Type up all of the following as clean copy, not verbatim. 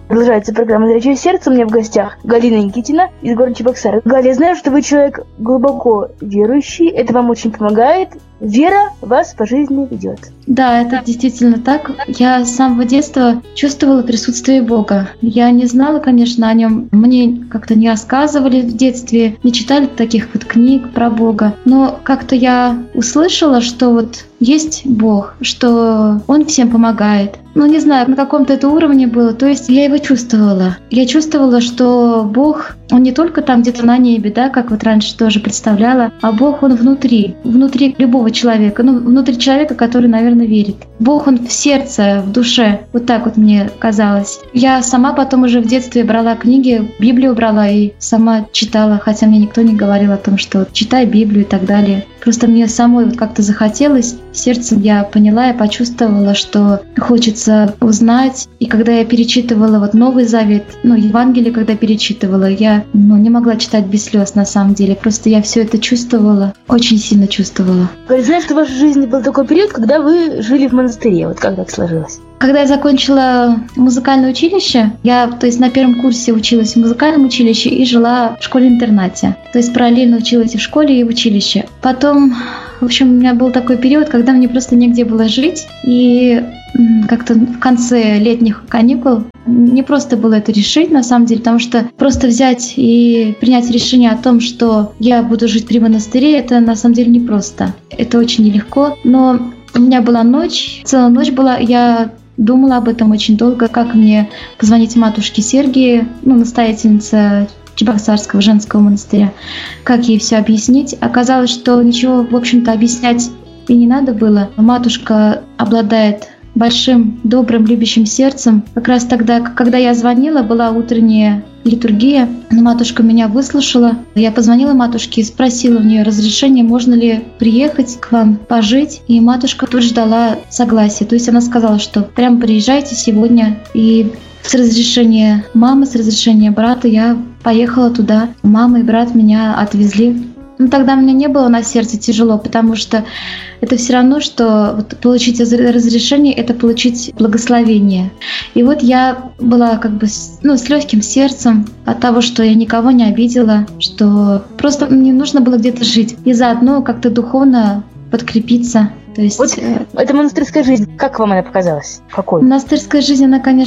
Продолжается программа «Зрячее сердце». У меня в гостях Галина Никитина из города Чебоксары. Галя, я знаю, что вы человек глубоко верующий. Это вам очень помогает. Вера вас по жизни ведет. Да, это действительно так. Я с самого детства чувствовала присутствие Бога. Я не знала, конечно, о нем. Мне как-то не рассказывали в детстве, не читали таких вот книг про Бога. Но как-то я услышала, что вот есть Бог, что Он всем помогает. Ну, не знаю, на каком-то это уровне было. То есть я его чувствовала. Я чувствовала, что Бог, Он не только там где-то на небе, да, как вот раньше тоже представляла, а Бог, Он внутри любого человека. Ну, внутри человека, который, наверное, верит. Бог, Он в сердце, в душе. Вот так вот мне казалось. Я сама потом уже в детстве брала книги, Библию брала и сама читала, хотя мне никто не говорил о том, что вот, читай Библию и так далее. Просто мне самой вот как-то захотелось. Сердцем я поняла, я почувствовала, что хочется узнать. И когда я перечитывала вот Новый Завет, Евангелие, когда перечитывала, я не могла читать без слез на самом деле. Просто я все это чувствовала, очень сильно чувствовала. Я знаю, что в вашей жизни был такой период, когда вы жили в монастыре. Вот как так сложилось? Когда я закончила музыкальное училище, я, то есть на первом курсе училась в музыкальном училище и жила в школе-интернате. То есть параллельно училась и в школе, и в училище. Потом, в общем, у меня был такой период, когда мне просто негде было жить. И как-то в конце летних каникул не просто было это решить, на самом деле, потому что просто взять и принять решение о том, что я буду жить при монастыре, это на самом деле непросто. Это очень нелегко. Но у меня была ночь, целая ночь была, я думала об этом очень долго, как мне позвонить матушке Сергии, настоятельнице Чебоксарского женского монастыря, как ей все объяснить. Оказалось, что ничего, в общем-то, объяснять и не надо было. Матушка обладает большим, добрым, любящим сердцем. Как раз тогда, когда я звонила, была утренняя литургия, но матушка меня выслушала. Я позвонила матушке и спросила у нее разрешение, можно ли приехать к вам пожить. И матушка тут же дала согласие. То есть она сказала, что прямо приезжайте сегодня. И с разрешения мамы, с разрешения брата я поехала туда. Мама и брат меня отвезли. Тогда мне не было на сердце тяжело, потому что это все равно, что вот получить разрешение — это получить благословение. И вот я была как бы с легким сердцем от того, что я никого не обидела, что просто мне нужно было где-то жить и заодно как-то духовно подкрепиться. То есть, вот эта монастырская жизнь, как вам она показалась? Какой? Монастырская жизнь,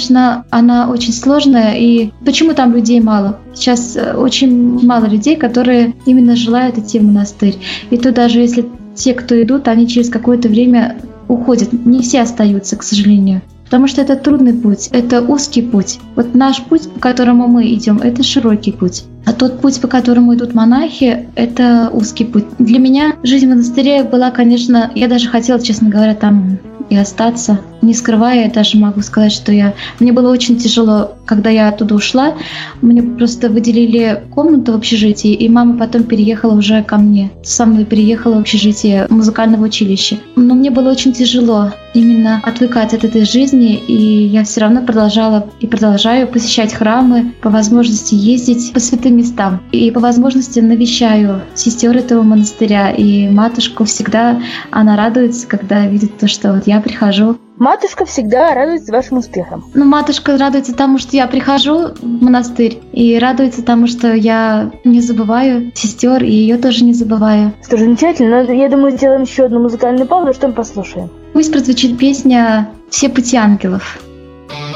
она очень сложная. И почему там людей мало? Сейчас очень мало людей, которые именно желают идти в монастырь. И то даже если те, кто идут, они через какое-то время уходят. Не все остаются, к сожалению. Потому что это трудный путь, это узкий путь. Вот наш путь, по которому мы идем, это широкий путь. А тот путь, по которому идут монахи, это узкий путь. Для меня жизнь в монастыре была, конечно, я даже хотела, честно говоря, там и остаться. Не скрывая, я даже могу сказать, что мне было очень тяжело, когда я оттуда ушла. Мне просто выделили комнату в общежитии, и мама потом переехала уже ко мне. Со мной переехала в общежитие музыкального училища. Но мне было очень тяжело именно отвыкать от этой жизни, и я все равно продолжала и продолжаю посещать храмы, по возможности ездить по святым местам. И по возможности навещаю сестер этого монастыря, и матушку всегда, она радуется, когда видит то, что вот я прихожу. Матушка всегда радуется вашим успехам. Матушка радуется тому, что я прихожу в монастырь, и радуется тому, что я не забываю сестер, и ее тоже не забываю. Что же, замечательно. Я думаю, сделаем еще одну музыкальную паузу, что мы послушаем. Пусть прозвучит песня «Все пути ангелов».